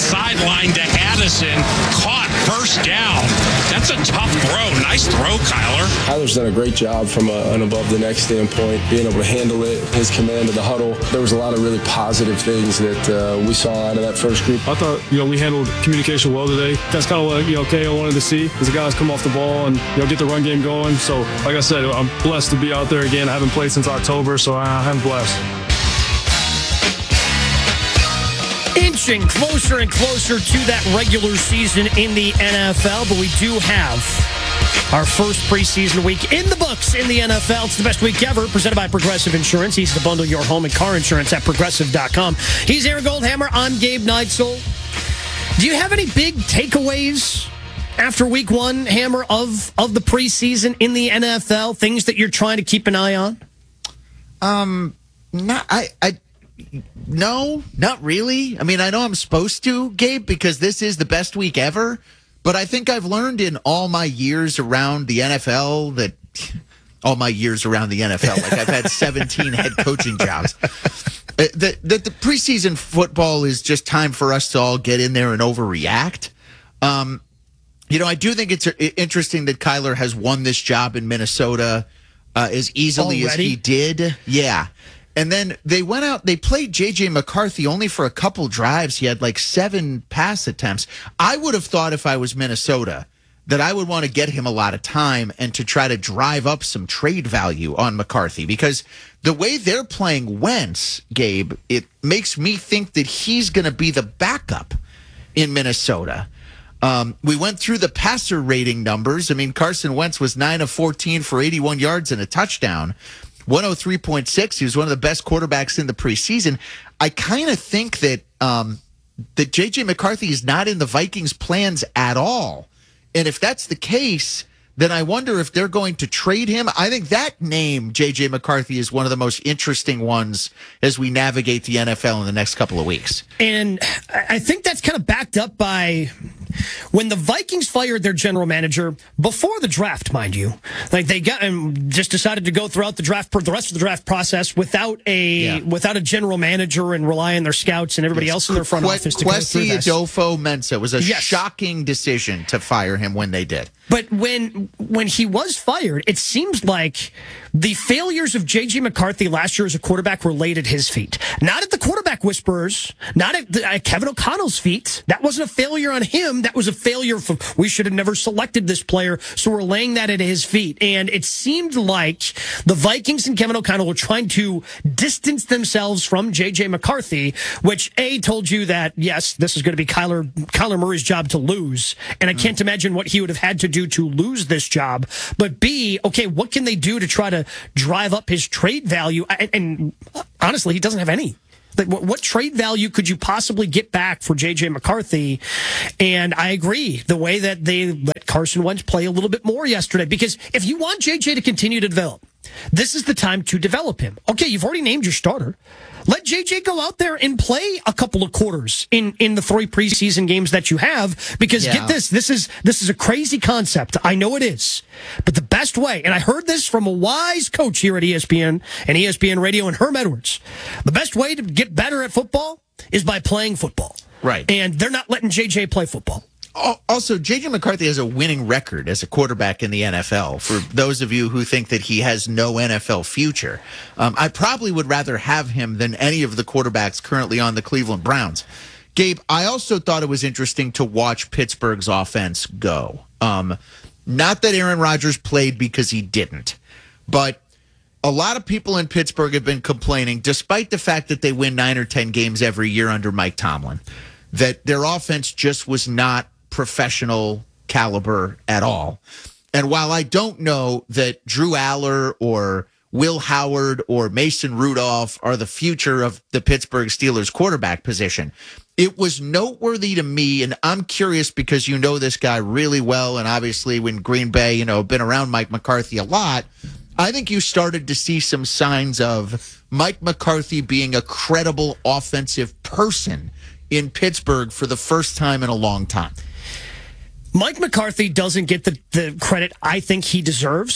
sideline to Addison. Caught first down. That's a tough throw. Nice throw, Kyler. Kyler's done a great job from an above the neck standpoint, being able to handle it, his command of the huddle. There was a lot of really positive things that we saw out of that first group. I thought, we handled communication well today. That's kind of what, KO wanted to see, is the guys come off the ball and, get the run game going. So, like I said, I'm blessed to be out there again. I haven't played since October, so I'm blessed. Inching closer and closer to that regular season in the NFL, but we do have our first preseason week in the books in the NFL. It's the best week ever, presented by Progressive Insurance. Easy to bundle your home and car insurance at Progressive.com. He's Aaron Goldhammer. I'm Gabe Neitzel. Do you have any big takeaways after week one, Hammer, of the preseason in the NFL? Things that you're trying to keep an eye on? No, not really. I mean, I know I'm supposed to, Gabe, because this is the best week ever. But I think I've learned in all my years around the NFL like I've had 17 head coaching jobs, that the preseason football is just time for us to all get in there and overreact. I do think it's interesting that Kyler has won this job in Minnesota as easily as he did. Yeah. And then they went out, they played J.J. McCarthy only for a couple drives. He had like 7 pass attempts. I would have thought if I was Minnesota that I would want to get him a lot of time and to try to drive up some trade value on McCarthy, because the way they're playing Wentz, Gabe, it makes me think that he's going to be the backup in Minnesota. We went through the passer rating numbers. I mean, Carson Wentz was 9 of 14 for 81 yards and a touchdown. 103.6. He was one of the best quarterbacks in the preseason. I kind of think that that J.J. McCarthy is not in the Vikings' plans at all. And if that's the case, then I wonder if they're going to trade him. I think that name, J.J. McCarthy, is one of the most interesting ones as we navigate the NFL in the next couple of weeks. And I think that's kind of backed up by when the Vikings fired their general manager before the draft, mind you. Like they got and just decided to go throughout the rest of the draft process without a general manager and rely on their scouts and everybody else in their front office to go through this. Kwesi Adolfo-Mensah was a shocking decision to fire him when they did. But when he was fired, it seems like the failures of J.J. McCarthy last year as a quarterback were laid at his feet. Not at the quarterback whisperers, not at Kevin O'Connell's feet. That wasn't a failure on him. That was a failure from, we should have never selected this player, so we're laying that at his feet. And it seemed like the Vikings and Kevin O'Connell were trying to distance themselves from J.J. McCarthy, which, A, told you that, yes, this is going to be Kyler Murray's job to lose. And I can't imagine what he would have had to do to lose this job. But B, okay, what can they do to try to drive up his trade value? And honestly, he doesn't have any. Like, what trade value could you possibly get back for J.J. McCarthy? And I agree, the way that they let Carson Wentz play a little bit more yesterday, because if you want J.J. to continue to develop, this is the time to develop him. Okay, you've already named your starter. Let J.J. go out there and play a couple of quarters in the 3 preseason games that you have, because get this is a crazy concept. I know it is. But the best way, and I heard this from a wise coach here at ESPN and ESPN Radio and Herm Edwards, the best way to get better at football is by playing football. Right. And they're not letting J.J. play football. Also, J.J. McCarthy has a winning record as a quarterback in the NFL. For those of you who think that he has no NFL future, I probably would rather have him than any of the quarterbacks currently on the Cleveland Browns. Gabe, I also thought it was interesting to watch Pittsburgh's offense go. Not that Aaron Rodgers played because he didn't, but a lot of people in Pittsburgh have been complaining, despite the fact that they win 9 or 10 games every year under Mike Tomlin, that their offense just was not professional caliber at all. And while I don't know that Drew Aller or Will Howard or Mason Rudolph are the future of the Pittsburgh Steelers quarterback position, it was noteworthy to me, and I'm curious because you know this guy really well, and obviously when Green Bay, been around Mike McCarthy a lot, I think you started to see some signs of Mike McCarthy being a credible offensive person in Pittsburgh for the first time in a long time. Mike McCarthy doesn't get the credit I think he deserves.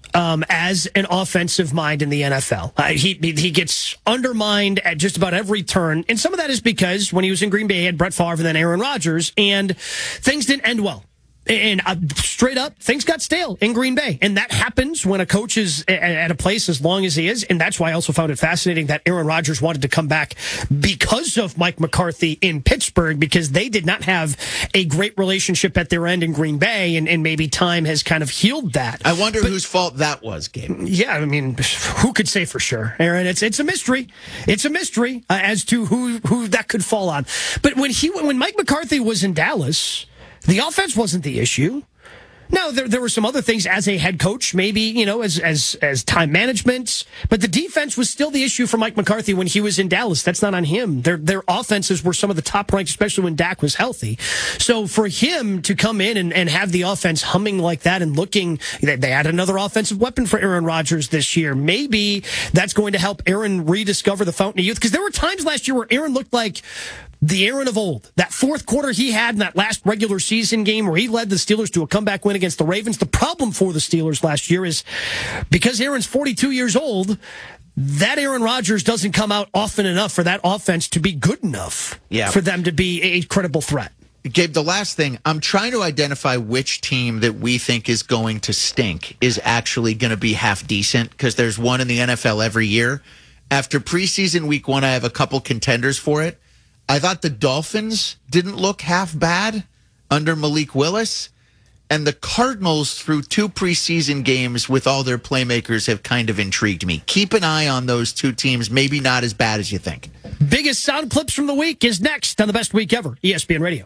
as an offensive mind in the NFL. He gets undermined at just about every turn. And some of that is because when he was in Green Bay, he had Brett Favre and then Aaron Rodgers, and things didn't end well. And straight up, things got stale in Green Bay. And that happens when a coach is at a place as long as he is. And that's why I also found it fascinating that Aaron Rodgers wanted to come back because of Mike McCarthy in Pittsburgh, because they did not have a great relationship at their end in Green Bay. And maybe time has kind of healed that. I wonder whose fault that was, Gabe. Yeah, I mean, who could say for sure, Aaron? It's a mystery. It's a mystery as to who that could fall on. But when Mike McCarthy was in Dallas, the offense wasn't the issue. Now, there were some other things as a head coach, maybe, as time management. But the defense was still the issue for Mike McCarthy when he was in Dallas. That's not on him. Their offenses were some of the top ranked, especially when Dak was healthy. So for him to come in and have the offense humming like that and looking, they had another offensive weapon for Aaron Rodgers this year. Maybe that's going to help Aaron rediscover the fountain of youth. Because there were times last year where Aaron looked like the Aaron of old. That fourth quarter he had in that last regular season game where he led the Steelers to a comeback win against the Ravens. The problem for the Steelers last year is because Aaron's 42 years old, that Aaron Rodgers doesn't come out often enough for that offense to be good enough for them to be a credible threat. Gabe, the last thing, I'm trying to identify which team that we think is going to stink is actually going to be half decent, because there's one in the NFL every year. After preseason week 1, I have a couple contenders for it. I thought the Dolphins didn't look half bad under Malik Willis. And the Cardinals, through 2 preseason games with all their playmakers, have kind of intrigued me. Keep an eye on those 2 teams. Maybe not as bad as you think. Biggest sound clips from the week is next on the Best Week Ever, ESPN Radio.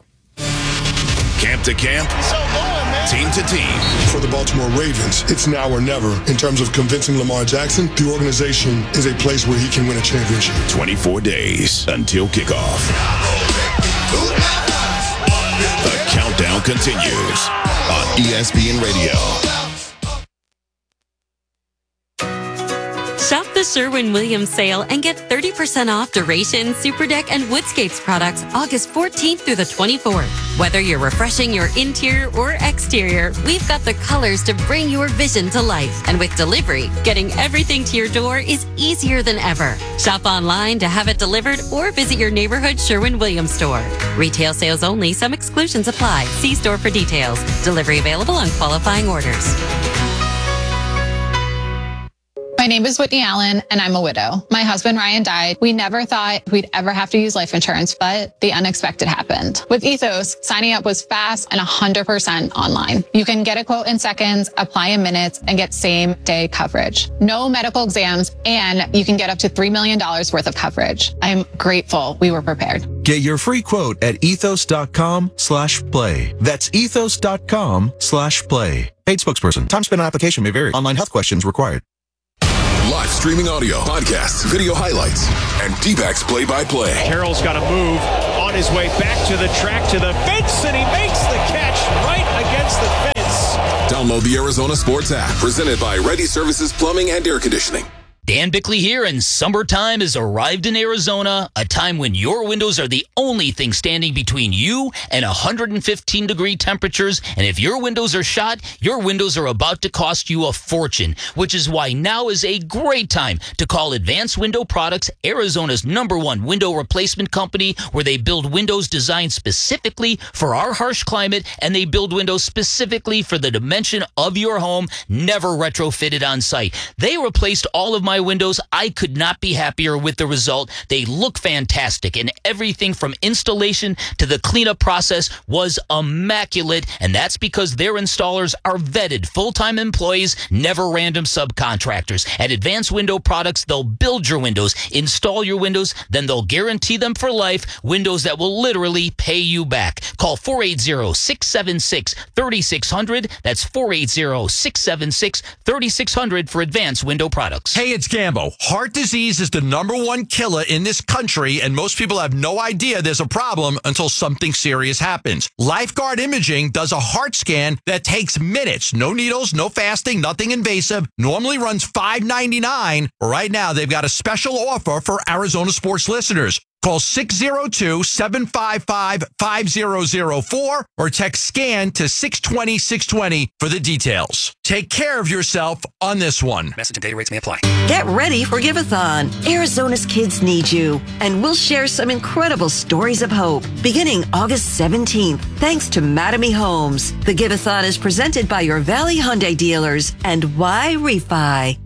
Camp to camp, team to team. For the Baltimore Ravens, it's now or never. In terms of convincing Lamar Jackson, the organization is a place where he can win a championship. 24 days until kickoff. The countdown continues on ESPN Radio. Shop the Sherwin-Williams sale and get 30% off Duration, Superdeck, and Woodscapes products August 14th through the 24th. Whether you're refreshing your interior or exterior, we've got the colors to bring your vision to life. And with delivery, getting everything to your door is easier than ever. Shop online to have it delivered or visit your neighborhood Sherwin-Williams store. Retail sales only. Some exclusions apply. See store for details. Delivery available on qualifying orders. My name is Whitney Allen, and I'm a widow. My husband, Ryan, died. We never thought we'd ever have to use life insurance, but the unexpected happened. With Ethos, signing up was fast and 100% online. You can get a quote in seconds, apply in minutes, and get same-day coverage. No medical exams, and you can get up to $3 million worth of coverage. I'm grateful we were prepared. Get your free quote at ethos.com/play. That's ethos.com/play. Paid spokesperson. Time spent on application may vary. Online health questions required. Live streaming audio, podcasts, video highlights, and D-backs play-by-play. Carroll's got to move on his way back to the track, to the fence, and he makes the catch right against the fence. Download the Arizona Sports app, presented by Ready Services Plumbing and Air Conditioning. Dan Bickley here, and summertime has arrived in Arizona, a time when your windows are the only thing standing between you and 115-degree temperatures. And if your windows are shot, your windows are about to cost you a fortune, which is why now is a great time to call Advanced Window Products, Arizona's #1 window replacement company, where they build windows designed specifically for our harsh climate, and they build windows specifically for the dimension of your home, never retrofitted on site. They replaced all of my windows. I could not be happier with the result. They look fantastic, and everything from installation to the cleanup process was immaculate, and that's because their installers are vetted full-time employees, never random subcontractors. At Advanced Window Products, they'll build your windows, install your windows, then they'll guarantee them for life, windows that will literally pay you back. Call 480-676-3600. That's 480-676-3600 for Advanced Window Products. Hey, it's Gambo. Heart disease is the #1 killer in this country, and most people have no idea there's a problem until something serious happens. Lifeguard Imaging does a heart scan that takes minutes. No needles, no fasting, nothing invasive. Normally runs $5.99. Right now, they've got a special offer for Arizona sports listeners. Call 602-755-5004 or text SCAN to 620-620 for the details. Take care of yourself on this one. Message and data rates may apply. Get ready for Giveathon. Arizona's kids need you, and we'll share some incredible stories of hope beginning August 17th. Thanks to Mattamy Homes. The Giveathon is presented by your Valley Hyundai dealers and Y Refi.